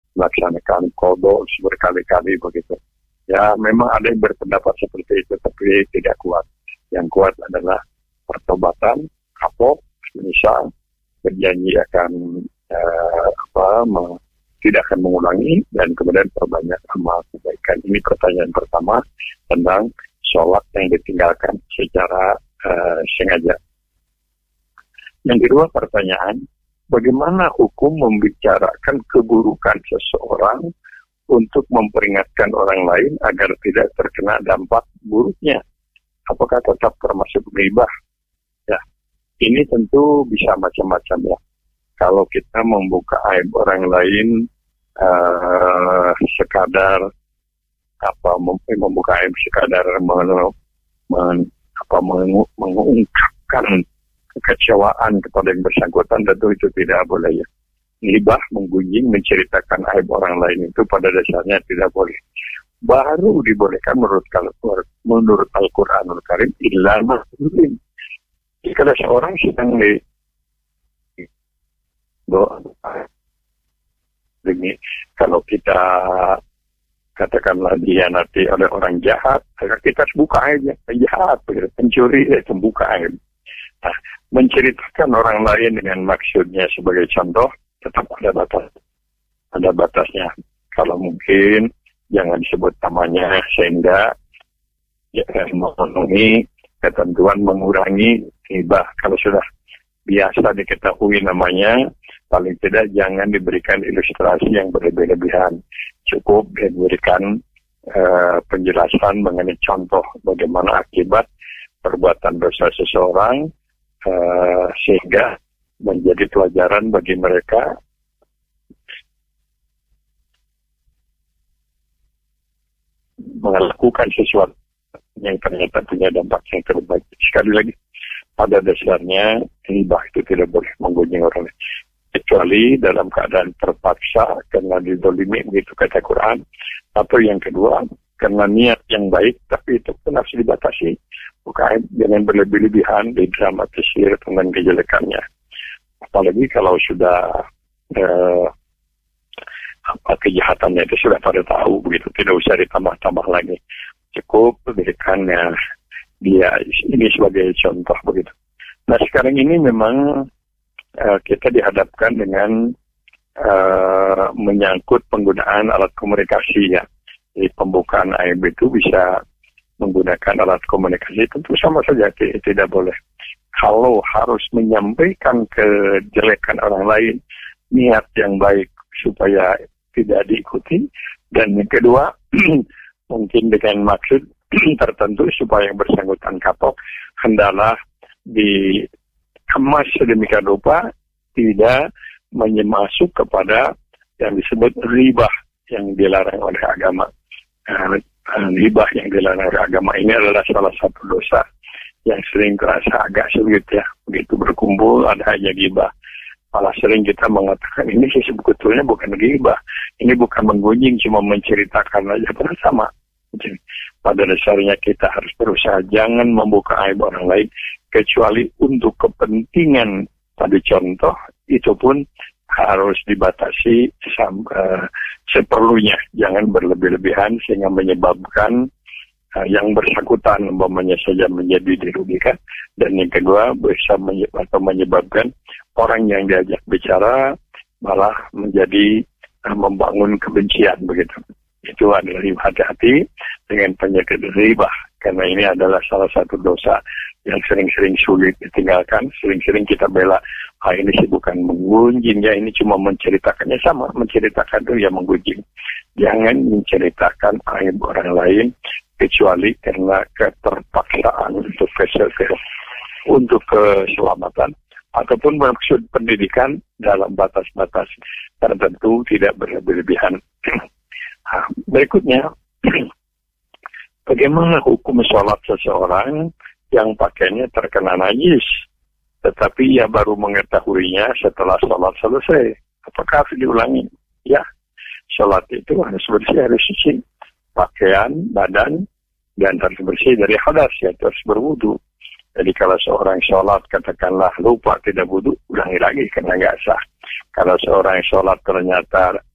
melaksanakan qada berkali-kali begitu. Ya, memang ada yang berpendapat seperti itu, tapi tidak kuat. Yang kuat adalah pertobatan, kapok, misal berjanji akan tidak akan mengulangi, dan kemudian perbanyak amal kebaikan. Ini pertanyaan pertama tentang sholat yang ditinggalkan secara sengaja. Yang kedua pertanyaan, bagaimana hukum membicarakan keburukan seseorang untuk memperingatkan orang lain agar tidak terkena dampak buruknya? Apakah tetap termasuk ghibah? Ya, ini tentu bisa macam-macam ya. Kalau kita membuka aib orang lain sekadar membuka aib sekadar mengungkapkan kekecewaan kepada yang bersangkutan, tentu itu tidak boleh ya. Ghibah, menggunjing, menceritakan aib orang lain itu pada dasarnya tidak boleh. Baru dibolehkan menurut Al-Quranul Karim, illa muslim. Jika ada seorang sedang ini, kalau kita katakanlah dihianati oleh orang jahat, kita buka aja, jahat, pencuri, itu buka aja. Nah, menceritakan orang lain dengan maksudnya sebagai contoh, tetap ada batasnya. Kalau mungkin jangan disebut namanya sehingga memenuhi ketentuan mengurangi ghibah. Kalau sudah biasa diketahui namanya, paling tidak jangan diberikan ilustrasi yang berlebihan. Cukup diberikan penjelasan mengenai contoh bagaimana akibat perbuatan dosa seseorang, sehingga menjadi pelajaran bagi mereka melakukan sesuatu yang ternyata punya dampak yang terbaik. Sekali lagi, pada dasarnya ghibah itu tidak boleh menggunjing orang lain, kecuali dalam keadaan terpaksa karena dizalimi, begitu kata Quran. Atau yang kedua, karena niat yang baik, tapi itu pun harus dibatasi. Bukan dengan berlebih-lebihan didramatisir tentang kejelekannya. Apalagi kalau sudah kejahatannya itu sudah pada tahu, begitu, tidak usah ditambah-tambah lagi. Cukup berikannya dia ini sebagai contoh begitu. Nah, sekarang ini memang kita dihadapkan dengan menyangkut penggunaan alat komunikasi ya. Jadi pembukaan aib itu bisa menggunakan alat komunikasi, tentu sama saja tidak boleh. Kalau harus menyampaikan kejelekan orang lain, niat yang baik supaya tidak diikuti, dan yang kedua mungkin dengan maksud tertentu supaya yang bersangkutan kapok, hendalah dikemas sedemikian rupa tidak masuk kepada yang disebut ribah yang dilarang oleh agama. Ribah yang dilarang oleh agama ini adalah salah satu dosa yang sering terasa agak sulit ya. Begitu berkumpul ada aja ghibah. Malah sering kita mengatakan ini sebetulnya bukan ghibah, ini bukan menggunjing, cuma menceritakan aja, padahal sama. Jadi, pada dasarnya kita harus berusaha jangan membuka aib orang lain, kecuali untuk kepentingan tadi contoh, itu pun harus dibatasi seperlunya, jangan berlebih-lebihan sehingga menyebabkan yang bersangkutan umpamanya saja menjadi dirugikan, dan yang kedua bisa menyebabkan orang yang diajak bicara malah menjadi membangun kebencian begitu. Itu adalah hati-hati dengan penyakit ribah, karena ini adalah salah satu dosa yang sering-sering sulit ditinggalkan. Sering-sering kita bela, ini sih bukan menggunjing ya, ini cuma menceritakannya, sama menceritakan itu ya menggunjing. Jangan menceritakan aib orang lain kecuali karena keterpaksaan untuk keselamatan ataupun bermaksud pendidikan dalam batas-batas tertentu, tidak berlebihan. Berikutnya, bagaimana hukum sholat seseorang yang pakaiannya terkena najis, tetapi ia baru mengetahuinya setelah sholat selesai? Apakah harus diulangi? Ya, sholat itu harus bersih, harus suci. Pakaian, badan, dan harus bersih dari hadas, yaitu harus berwudu. Jadi kalau seorang sholat katakanlah lupa tidak wudu, ulangi lagi karena nggak sah. Kalau seorang sholat ternyata